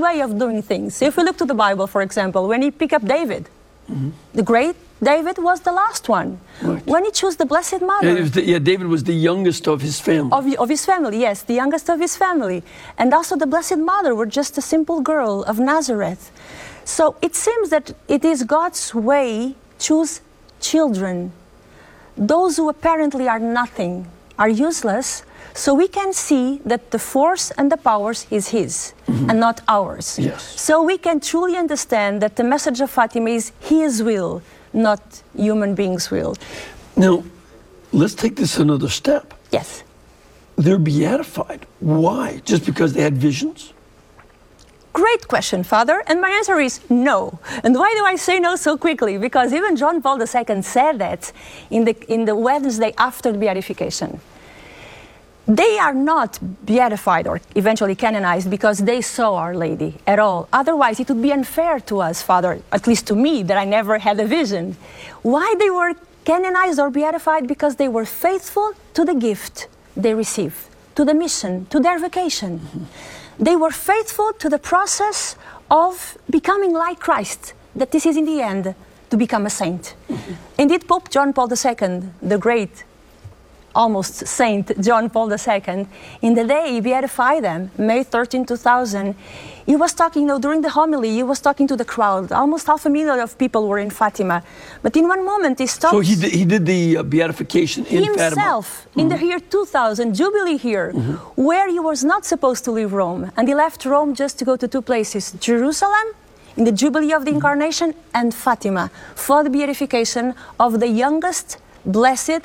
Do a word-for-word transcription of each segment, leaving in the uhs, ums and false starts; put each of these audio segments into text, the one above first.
way of doing things. If we look to the Bible, for example, when he picked up David, mm-hmm. the great David was the last one. Right. When he chose the Blessed Mother. Yeah, the, yeah, David was the youngest of his family. Of, of his family, yes, the youngest of his family. And also the Blessed Mother were just a simple girl of Nazareth. So it seems that it is God's way to choose children. Those who apparently are nothing, are useless, so we can see that the force and the powers is His, mm-hmm. and not ours. Yes. So we can truly understand that the message of Fatima is His will, not human beings' will. Now, let's take this another step. Yes. They're beatified. Why? Just because they had visions? Great question, Father. And my answer is no. And why do I say no so quickly? Because even John Paul the Second said that in the, in the Wednesday after beatification. They are not beatified or eventually canonized because they saw Our Lady at all. Otherwise, it would be unfair to us, Father, at least to me, that I never had a vision. Why they were canonized or beatified? Because they were faithful to the gift they received, to the mission, to their vocation. Mm-hmm. They were faithful to the process of becoming like Christ, that this is in the end to become a saint. Mm-hmm. Indeed, Pope John Paul the Second, the great almost Saint John Paul the Second, in the day he beatified them, May thirteenth, two thousand, he was talking, you know, during the homily, he was talking to the crowd. Almost half a million of people were in Fatima. But in one moment he stopped. So he did, he did the uh, beatification in himself, Fatima? Himself, in mm-hmm. the year two thousand, Jubilee year, mm-hmm. where he was not supposed to leave Rome. And he left Rome just to go to two places, Jerusalem, in the Jubilee of the mm-hmm. Incarnation, and Fatima, for the beatification of the youngest blessed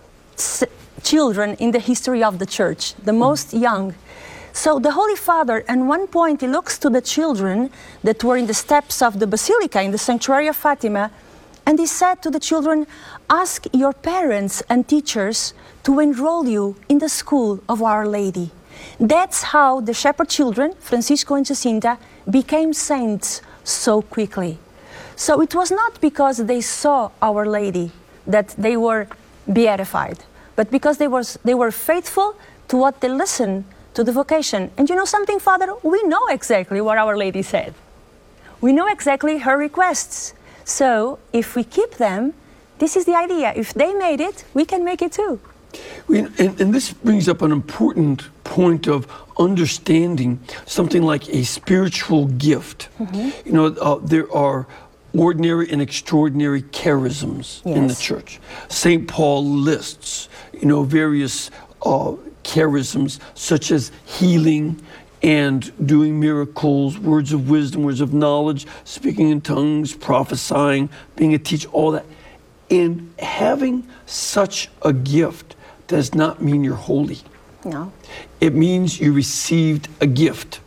children in the history of the Church, the most young. So the Holy Father, at one point, he looks to the children that were in the steps of the Basilica, in the sanctuary of Fatima, and he said to the children, ask your parents and teachers to enroll you in the school of Our Lady. That's how the shepherd children, Francisco and Jacinta, became saints so quickly. So it was not because they saw Our Lady that they were beatified, but because they, was, they were faithful to what they listened to the vocation. And you know something, Father? We know exactly what Our Lady said. We know exactly her requests. So if we keep them, this is the idea. If they made it, we can make it too. We, and, and this brings up an important point of understanding something like a spiritual gift. Mm-hmm. You know, uh, there are ordinary and extraordinary charisms yes. in the Church. Saint Paul lists, you know, various uh, charisms such as healing and doing miracles, words of wisdom, words of knowledge, speaking in tongues, prophesying, being a teacher, all that. And having such a gift does not mean you're holy. No. It means you received a gift.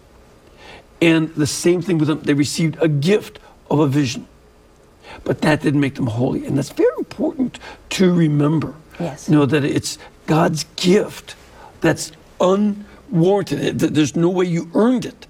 And the same thing with them, they received a gift of a vision. But that didn't make them holy. And that's very important to remember. Yes. You know, that it's God's gift that's unwarranted. There's no way you earned it.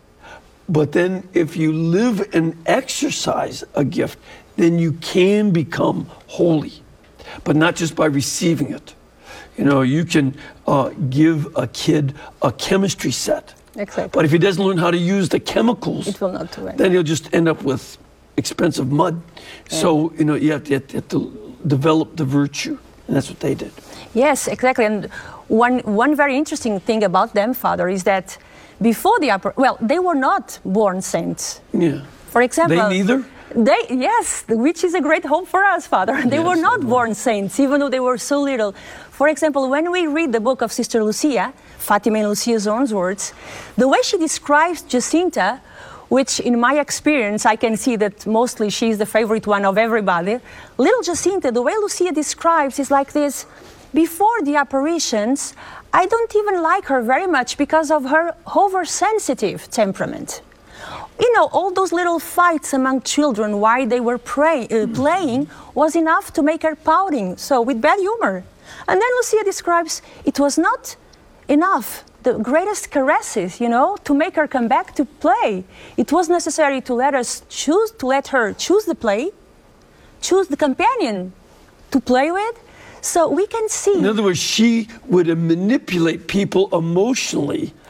But then if you live and exercise a gift, then you can become holy. But not just by receiving it. You know, you can uh, give a kid a chemistry set. Exactly. But if he doesn't learn how to use the chemicals, it will not do anything. Then he'll just end up with expensive mud. Yeah. So, you know, you have, to, you have to develop the virtue. And that's what they did. Yes, exactly. And one, one very interesting thing about them, Father, is that before the upper, well, they were not born saints. Yeah. For example. They neither? They, yes, which is a great hope for us, Father. They yes, were not born saints, even though they were so little. For example, when we read the book of Sister Lucia, Fatima and Lucia's own words, the way she describes Jacinta, which in my experience, I can see that mostly she's the favorite one of everybody. Little Jacinta, the way Lucia describes is like this: before the apparitions, I don't even like her very much because of her oversensitive temperament. You know, all those little fights among children while they were pray, uh, playing was enough to make her pouting, so with bad humor. And then Lucia describes it was not enough, the greatest caresses, you know, to make her come back to play. It was necessary to let us choose, to let her choose the play, choose the companion to play with. So we can see. In other words, she would manipulate people emotionally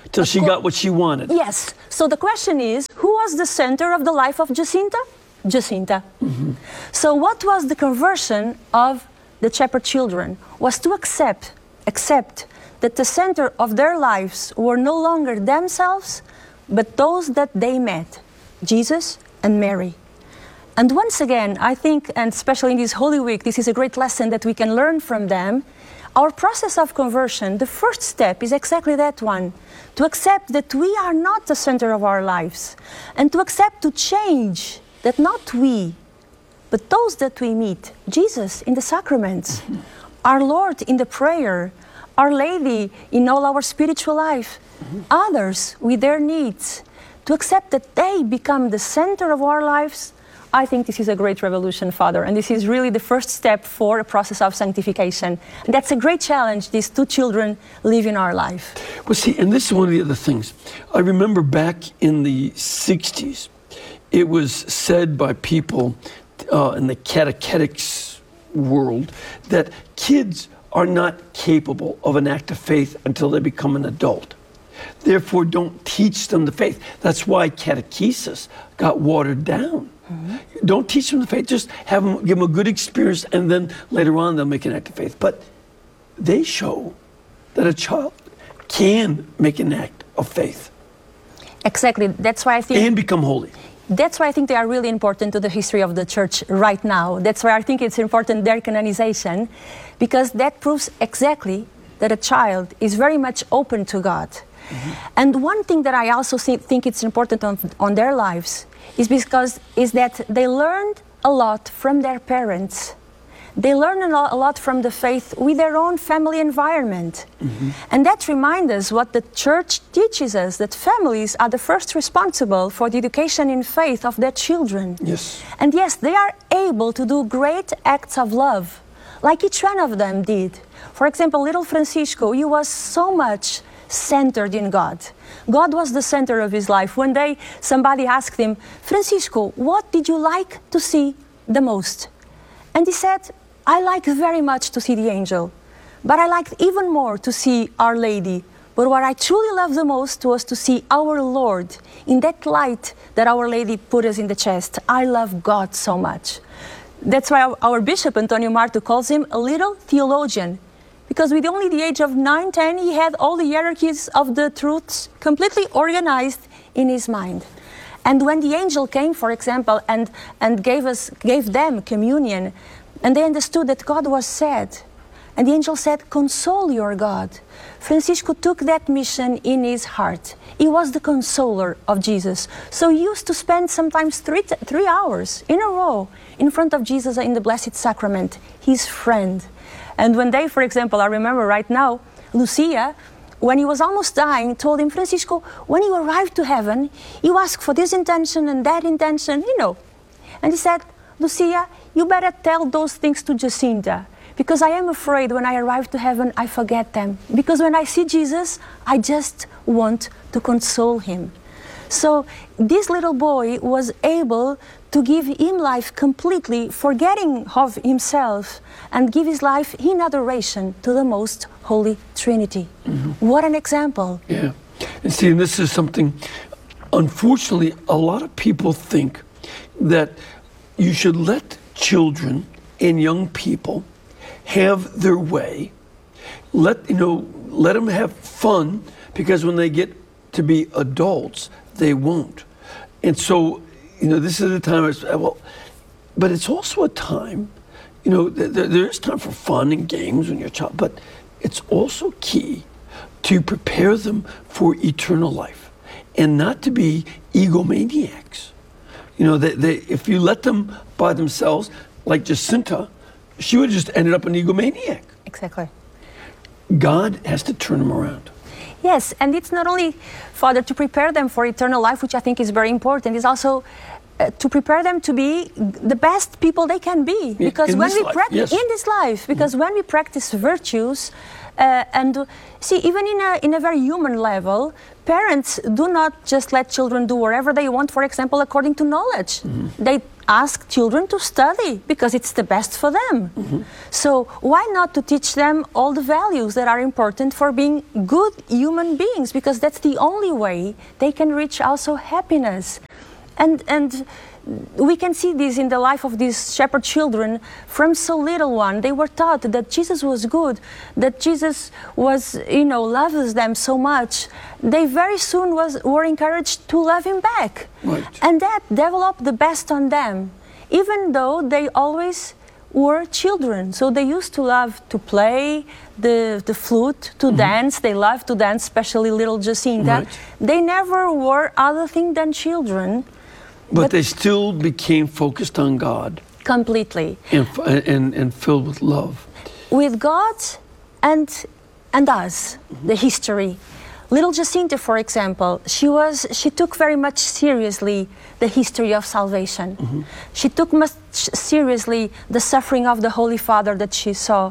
till she co- got what she wanted. Yes. So the question is, who was the center of the life of Jacinta? Jacinta. Mm-hmm. So what was the conversion of the shepherd children? Was to accept, accept that the center of their lives were no longer themselves, but those that they met, Jesus and Mary. And once again, I think, and especially in this Holy Week, this is a great lesson that we can learn from them. Our process of conversion, the first step is exactly that one, to accept that we are not the center of our lives, and to accept to change, that not we, but those that we meet, Jesus in the sacraments, mm-hmm. our Lord in the prayer, Our Lady in all our spiritual life, mm-hmm. others with their needs, to accept that they become the center of our lives. I think this is a great revolution, Father, and this is really the first step for a process of sanctification. And that's a great challenge these two children live in our life. Well, see, and this is one of the other things. I remember back in the sixties, it was said by people uh, in the catechetics world that kids are not capable of an act of faith until they become an adult. Therefore, don't teach them the faith. That's why catechesis got watered down. Mm-hmm. Don't teach them the faith. Just have them, give them a good experience, and then later on they'll make an act of faith. But they show that a child can make an act of faith. Exactly. That's why I think... And become holy. That's why I think they are really important to the history of the Church right now. That's why I think it's important, their canonization, because that proves exactly that a child is very much open to God. Mm-hmm. And one thing that I also think it's important on, on their lives is because is that they learned a lot from their parents. They learn a lot from the faith with their own family environment. Mm-hmm. And that reminds us what the Church teaches us, that families are the first responsible for the education in faith of their children. Yes. And yes, they are able to do great acts of love, like each one of them did. For example, little Francisco, he was so much centered in God. God was the center of his life. One day, somebody asked him, Francisco, what did you like to see the most? And he said, I like very much to see the angel, but I liked even more to see Our Lady. But what I truly loved the most was to see our Lord in that light that Our Lady put us in the chest. I love God so much. That's why our, our Bishop, Antonio Marto, calls him a little theologian, because with only the age of nine, ten, he had all the hierarchies of the truths completely organized in his mind. And when the angel came, for example, and, and gave us, gave them communion, and they understood that God was sad, and the angel said, console your God. Francisco took that mission in his heart. He was the consoler of Jesus. So he used to spend sometimes three, three hours in a row in front of Jesus in the Blessed Sacrament, his friend. And one day, for example, I remember right now, Lucia, when he was almost dying, told him, Francisco, when you arrive to heaven, you ask for this intention and that intention, you know. And he said, Lucia, you better tell those things to Jacinta, because I am afraid when I arrive to heaven, I forget them. Because when I see Jesus, I just want to console him. So this little boy was able to give him life completely, forgetting of himself, and give his life in adoration to the Most Holy Trinity. Mm-hmm. What an example. Yeah. And see, and this is something, unfortunately, a lot of people think that you should let children and young people have their way. Let, you know, let them have fun, because when they get to be adults, they won't. And so, you know, this is a time, I say, well, but it's also a time, you know, th- th- there is time for fun and games when you're a child, but it's also key to prepare them for eternal life and not to be egomaniacs. You know, they, they, if you let them by themselves, like Jacinta, she would have just ended up an egomaniac. Exactly. God has to turn them around. Yes, and it's not only, Father, to prepare them for eternal life, which I think is very important, it's also uh, to prepare them to be the best people they can be. Because in when we life, practice yes. in this life, because mm. when we practice virtues, uh, and uh, see, even in a in a very human level, parents do not just let children do whatever they want. For example, according to knowledge, mm. they ask children to study because it's the best for them. Mm-hmm. So why not to teach them all the values that are important for being good human beings, because that's the only way they can reach also happiness. And and we can see this in the life of these shepherd children from so little one. They were taught that Jesus was good, that Jesus was, you know, loves them so much. They very soon was were encouraged to love him back. Right. And that developed the best on them, even though they always were children. So they used to love to play the, the flute, to mm-hmm. dance. They loved to dance, especially little Jacinta. Right. They never were other thing than children. But, But they still became focused on God. Completely. And, and, and filled with love. With God and, and us, the history. Little Jacinta, for example, she, was, she took very much seriously the history of salvation. Mm-hmm. She took much seriously the suffering of the Holy Father that she saw.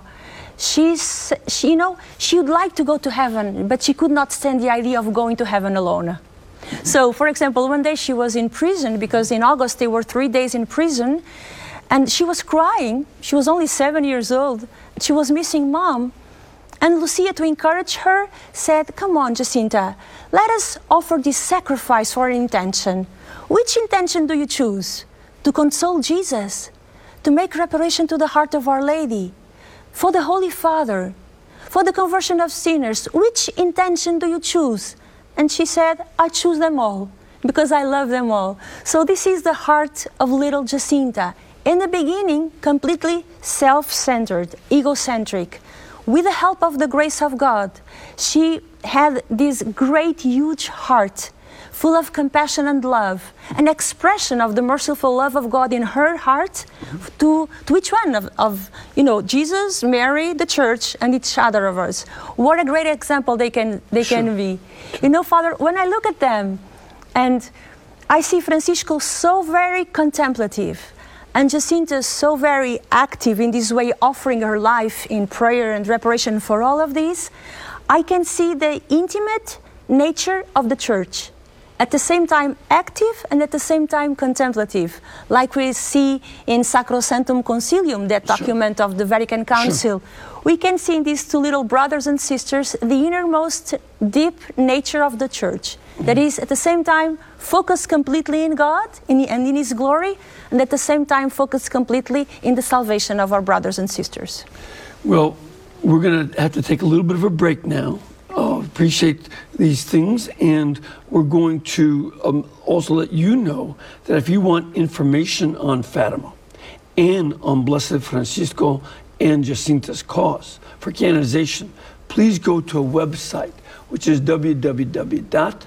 She's, she, you know, she would like to go to heaven, but she could not stand the idea of going to heaven alone. So, for example, one day she was in prison, because in August they were three days in prison, and she was crying. She was only seven years old. She was missing mom. And Lucia, to encourage her, said, "Come on, Jacinta, let us offer this sacrifice for an intention. Which intention do you choose? To console Jesus? To make reparation to the heart of Our Lady? For the Holy Father? For the conversion of sinners? Which intention do you choose?" And she said, "I choose them all, because I love them all." So this is the heart of little Jacinta. In the beginning, completely self-centered, egocentric. With the help of the grace of God, she had this great, huge heart, full of compassion and love, an expression of the merciful love of God in her heart to, to each one of, of, you know, Jesus, Mary, the church, and each other of us. What a great example they can, they Sure. can be. You know, Father, when I look at them, and I see Francisco so very contemplative, and Jacinta so very active in this way, offering her life in prayer and reparation for all of these, I can see the intimate nature of the church. At the same time active and at the same time contemplative, like we see in Sacrosanctum Concilium, that Sure. document of the Vatican Council. Sure. We can see in these two little brothers and sisters the innermost deep nature of the church. Mm-hmm. That is, at the same time, focused completely in God in, and in His glory, and at the same time focused completely in the salvation of our brothers and sisters. Well, we're going to have to take a little bit of a break now. Uh, appreciate these things, and we're going to um, also let you know that if you want information on Fatima and on Blessed Francisco and Jacinta's cause for canonization, please go to a website, which is w w w dot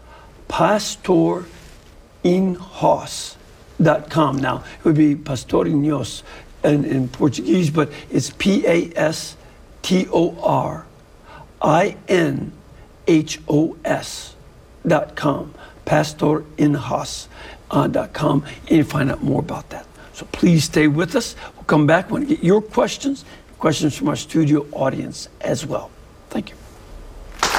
pastor in hos dot com. Now, it would be Pastorinhos in, in Portuguese, but it's P A S T O R I N H O S dot com, pastorinhos dot com, and you find out more about that. So please stay with us. We'll come back. We want to get your questions, questions from our studio audience as well. Thank you.